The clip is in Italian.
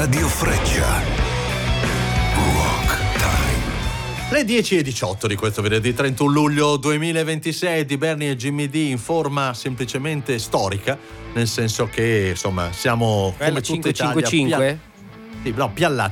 Radio Freccia. Rock Time. Le 10:18 di questo venerdì 31 luglio 2026 di Bernie e Jimmy D in forma semplicemente storica, nel senso che insomma siamo come tutta Italia 555? piallati